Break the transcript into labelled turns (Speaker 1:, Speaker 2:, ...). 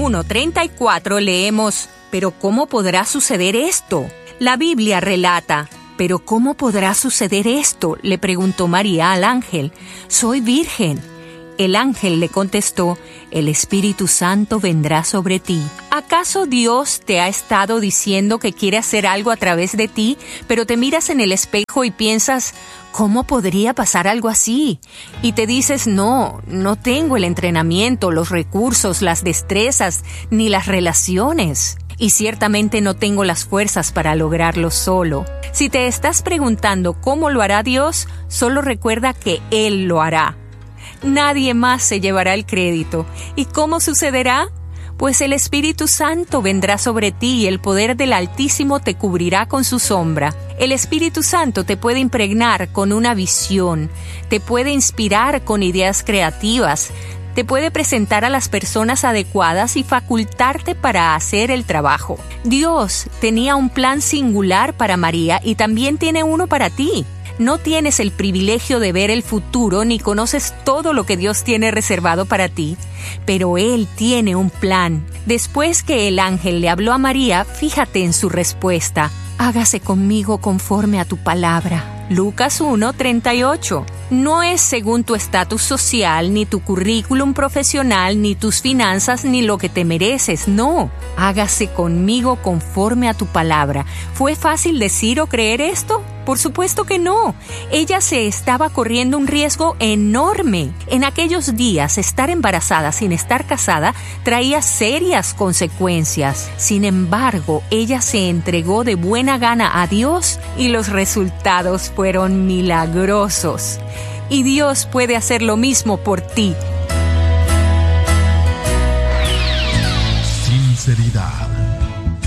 Speaker 1: 1:34 leemos: «Pero ¿cómo podrá suceder esto?». La Biblia relata: «¿Pero cómo podrá suceder esto?», le preguntó María al ángel. «Soy virgen». El ángel le contestó: «El Espíritu Santo vendrá sobre ti». ¿Acaso Dios te ha estado diciendo que quiere hacer algo a través de ti, pero te miras en el espejo y piensas: ¿cómo podría pasar algo así? Y te dices: no tengo el entrenamiento, los recursos, las destrezas, ni las relaciones. Y ciertamente no tengo las fuerzas para lograrlo solo. Si te estás preguntando cómo lo hará Dios, solo recuerda que Él lo hará. Nadie más se llevará el crédito. ¿Y cómo sucederá? Pues el Espíritu Santo vendrá sobre ti y el poder del Altísimo te cubrirá con su sombra. El Espíritu Santo te puede impregnar con una visión, te puede inspirar con ideas creativas, te puede presentar a las personas adecuadas y facultarte para hacer el trabajo. Dios tenía un plan singular para María y también tiene uno para ti. No tienes el privilegio de ver el futuro ni conoces todo lo que Dios tiene reservado para ti, pero Él tiene un plan. Después que el ángel le habló a María, fíjate en su respuesta: «Hágase conmigo conforme a tu palabra». Lucas 1:38. No es según tu estatus social, ni tu currículum profesional, ni tus finanzas, ni lo que te mereces. No, hágase conmigo conforme a tu palabra. ¿Fue fácil decir o creer esto? Por supuesto que no. Ella se estaba corriendo un riesgo enorme. En aquellos días, estar embarazada sin estar casada traía serias consecuencias. Sin embargo, ella se entregó de buena gana a Dios y los resultados fueron milagrosos. Y Dios puede hacer lo mismo por ti.
Speaker 2: Sinceridad,